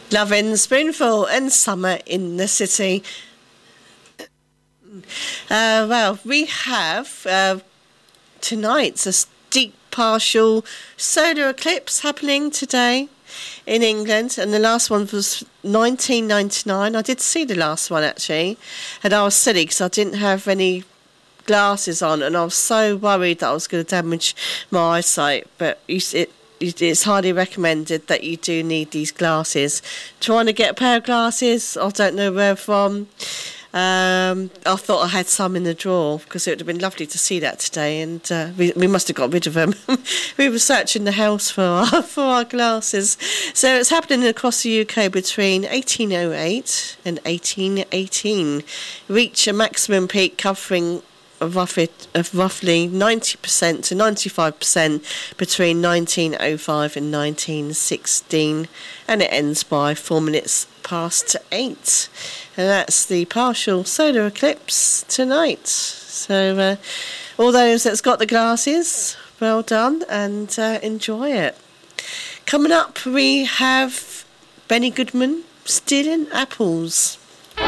Loving Spoonful and Summer in the City. Well, we have tonight's a deep partial solar eclipse happening today in England, and the last one was 1999. I did see the last one actually, and I was silly because I didn't have any glasses on, and I was so worried that I was going to damage my eyesight. But it's highly recommended that you do need these glasses. Trying to get a pair of glasses, I don't know where from. I thought I had some in the drawer because it would have been lovely to see that today, and we must have got rid of them. We were searching the house for our glasses. So it's happening across the UK between 1808 and 1818. Reach a maximum peak covering of roughly 90% to 95% between 1905 and 1916, and it ends by 4 minutes past 8. And that's the partial solar eclipse tonight. So all those that's got the glasses, well done, and enjoy it. Coming up, we have Benny Goodman, Stealing Apples.